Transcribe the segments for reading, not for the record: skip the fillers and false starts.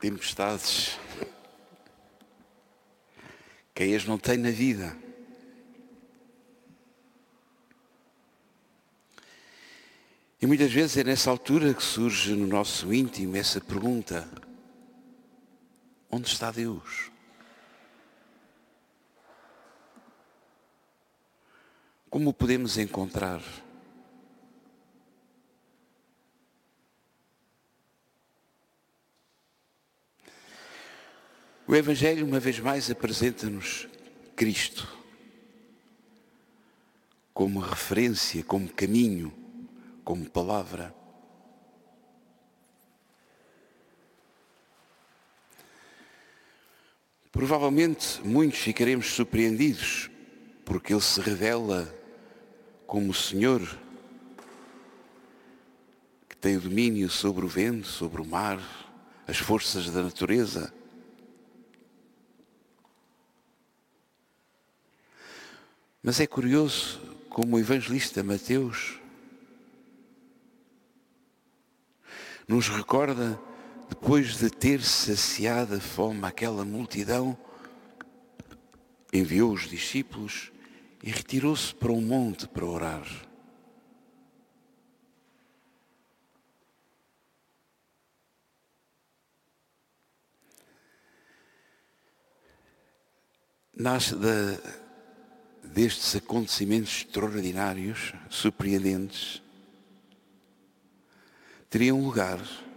tempestades quem as não tem na vida. E muitas vezes é nessa altura que surge no nosso íntimo essa pergunta: onde está Deus? Como o podemos encontrar? O Evangelho, uma vez mais, apresenta-nos Cristo como referência, como caminho, como palavra. Provavelmente muitos ficaremos surpreendidos porque Ele se revela como o Senhor que tem o domínio sobre o vento, sobre o mar, as forças da natureza. Mas é curioso como o evangelista Mateus nos recorda, depois de ter saciado a fome aquela multidão, enviou os discípulos e retirou-se para um monte para orar. Nasce destes acontecimentos extraordinários, surpreendentes, teriam lugar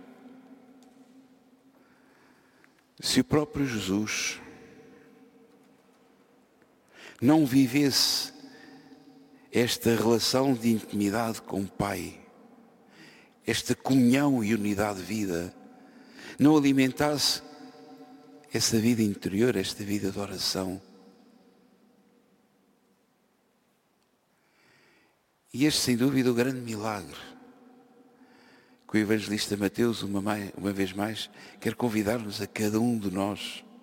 se o próprio Jesus não vivesse esta relação de intimidade com o Pai, esta comunhão e unidade de vida, não alimentasse essa vida interior, esta vida de oração. E este, sem dúvida, é o grande milagre que o evangelista Mateus, uma vez mais, quer convidar-nos a cada um de nós